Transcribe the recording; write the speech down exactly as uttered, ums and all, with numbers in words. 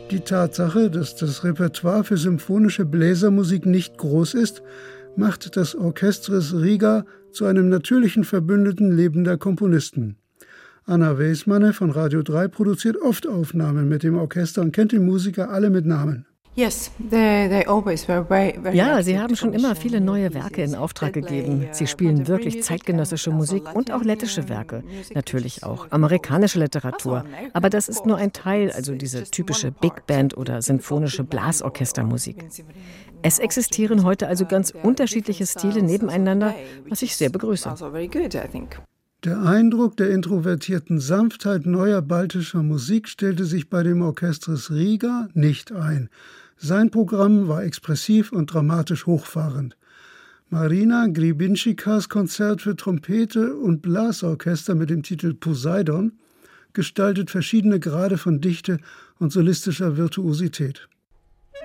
Die Tatsache, dass das Repertoire für symphonische Bläsermusik nicht groß ist, macht das Orchestris Riga zu einem natürlichen Verbündeten lebender Komponisten. Anna Weismanne von Radio drei produziert oft Aufnahmen mit dem Orchester und kennt die Musiker alle mit Namen. Ja, sie haben schon immer viele neue Werke in Auftrag gegeben. Sie spielen wirklich zeitgenössische Musik und auch lettische Werke. Natürlich auch amerikanische Literatur. Aber das ist nur ein Teil, also diese typische Big Band oder sinfonische Blasorchestermusik. Es existieren heute also ganz unterschiedliche Stile nebeneinander, was ich sehr begrüße. Der Eindruck der introvertierten Sanftheit neuer baltischer Musik stellte sich bei dem Orchestris Riga nicht ein. Sein Programm war expressiv und dramatisch hochfahrend. Marina Gribinčikas Konzert für Trompete und Blasorchester mit dem Titel Poseidon gestaltet verschiedene Grade von Dichte und solistischer Virtuosität.